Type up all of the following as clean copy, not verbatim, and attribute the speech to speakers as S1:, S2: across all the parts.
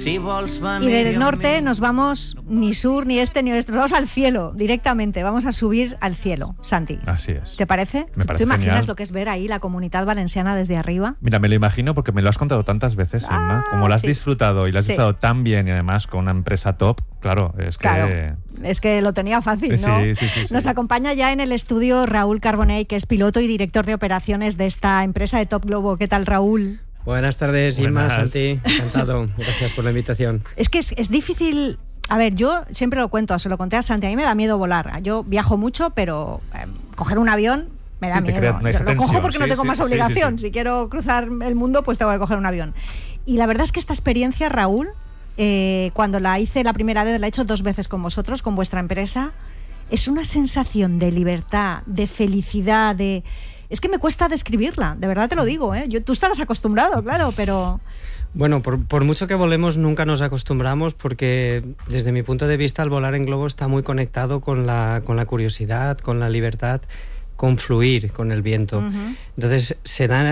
S1: Y del norte nos vamos ni sur, ni este, ni oeste. Nos vamos al cielo directamente. Vamos a subir al cielo, Santi.
S2: Así es.
S1: ¿Te parece?
S2: Me parece
S1: ¿Tú imaginas
S2: genial
S1: lo que es ver ahí la Comunitat Valenciana desde arriba?
S2: Mira, me lo imagino porque me lo has contado tantas veces, Inma. Como lo has disfrutado y lo has disfrutado tan bien y además con una empresa top, claro, es
S1: que lo tenía fácil, ¿no?
S2: Sí.
S1: Nos acompaña ya en el estudio Raúl Carbonell, que es piloto y director de operaciones de esta empresa de Top Globo. ¿Qué tal, Raúl?
S3: Buenas tardes, Inma, Santi. Encantado. Gracias por la invitación.
S1: Es que es difícil. A ver, yo siempre lo cuento, se lo conté a Santi, a mí me da miedo volar. Yo viajo mucho, pero coger un avión me da miedo. Lo cojo porque no tengo más obligación. Si quiero cruzar el mundo, pues tengo que coger un avión. Y la verdad es que esta experiencia, Raúl, cuando la hice la primera vez, la he hecho 2 veces con vosotros, con vuestra empresa, es una sensación de libertad, de felicidad, Es que me cuesta describirla, de verdad te lo digo, ¿eh? Tú estarás acostumbrado, claro, pero...
S3: Bueno, por mucho que volemos, nunca nos acostumbramos porque, desde mi punto de vista, el volar en globo está muy conectado con la curiosidad, con la libertad, con fluir con el viento. Uh-huh. Entonces, se da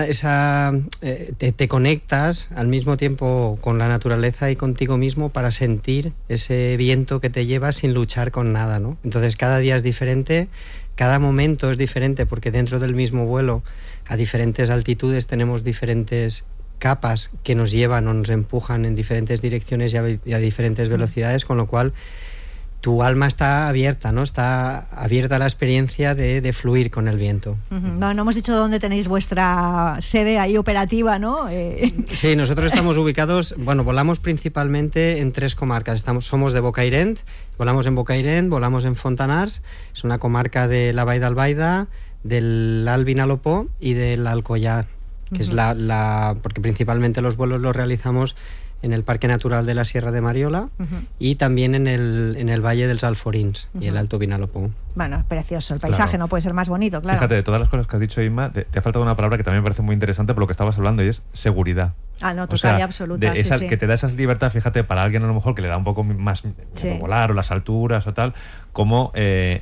S3: te conectas al mismo tiempo con la naturaleza y contigo mismo para sentir ese viento que te lleva sin luchar con nada, ¿no? Entonces, cada día es diferente. Cada momento es diferente porque dentro del mismo vuelo, a diferentes altitudes, tenemos diferentes capas que nos llevan o nos empujan en diferentes direcciones y a diferentes velocidades, con lo cual tu alma está abierta, ¿no? Está abierta a la experiencia de fluir con el viento.
S1: Uh-huh. No hemos dicho dónde tenéis vuestra sede ahí operativa, ¿no?
S3: Sí, nosotros estamos ubicados, volamos principalmente en 3 comarcas. Somos de Bocairent, volamos en Bocairent, volamos en Fontanars, es una comarca de la Vall d'Albaida, del Alt Vinalopó y del Alcoyà, que es porque principalmente los vuelos los realizamos en el Parque Natural de la Sierra de Mariola y también en el Valle dels Alforins y el Alto Vinalopó.
S1: Bueno, precioso, el paisaje no puede ser más bonito, claro.
S2: Fíjate, de todas las cosas que has dicho, Inma, te ha faltado una palabra que también me parece muy interesante por lo que estabas hablando, y es seguridad.
S1: No, total y absoluta,
S2: que te da esa libertad, fíjate, para alguien a lo mejor que le da un poco más volar o las alturas o tal, como